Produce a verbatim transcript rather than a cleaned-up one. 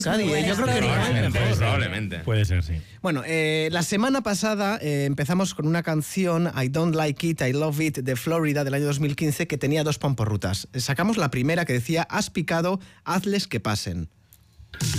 Cádiz, eh, yo creo que Probablemente, mejor. probablemente. Puede ser, sí. Bueno, eh, la semana pasada eh, empezamos con una canción, I Don't Like It, I Love It, de Florida, del año dos mil quince, que tenía dos pomporrutas. Sacamos la primera que decía, has picado, hazles que pasen.